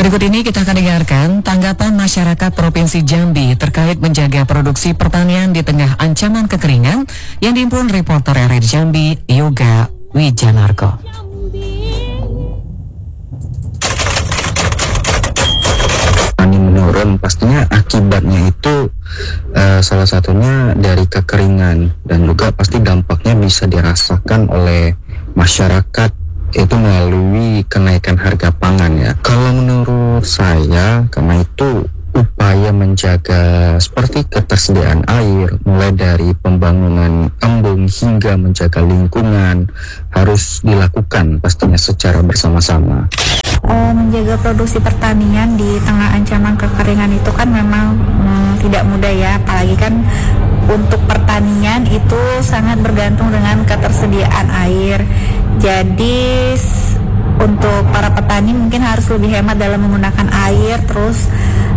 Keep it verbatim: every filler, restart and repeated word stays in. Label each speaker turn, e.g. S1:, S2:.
S1: Berikut ini kita akan dengarkan tanggapan masyarakat Provinsi Jambi terkait menjaga produksi pertanian di tengah ancaman kekeringan yang dihimpun reporter R R I Jambi, Yoga Wijanarko.
S2: Petani menurun, pastinya akibatnya itu uh, salah satunya dari kekeringan, dan juga pasti dampaknya bisa dirasakan oleh masyarakat itu melalui kenaikan harga pangan ya. Kalau menurut saya, karena itu upaya menjaga seperti ketersediaan air, mulai dari pembangunan embung hingga menjaga lingkungan harus dilakukan pastinya secara bersama-sama.
S3: Oh, menjaga produksi pertanian di tengah ancaman kekeringan itu kan memang hmm, tidak mudah ya, apalagi kan untuk pertanian itu sangat bergantung dengan ketersediaan air. Jadi untuk para petani mungkin harus lebih hemat dalam menggunakan air, terus